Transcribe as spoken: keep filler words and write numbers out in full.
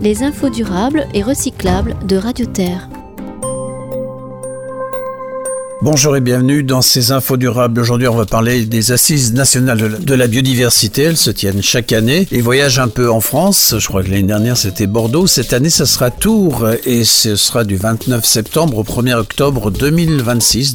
les infos durables et recyclables de Radio Terre. Bonjour et bienvenue dans ces infos durables. Aujourd'hui, on va parler des assises nationales de la biodiversité. Elles se tiennent chaque année et voyagent un peu en France. Je crois que l'année dernière, c'était Bordeaux. Cette année, ça sera Tours et ce sera du vingt-neuf septembre au premier octobre deux mille vingt-six.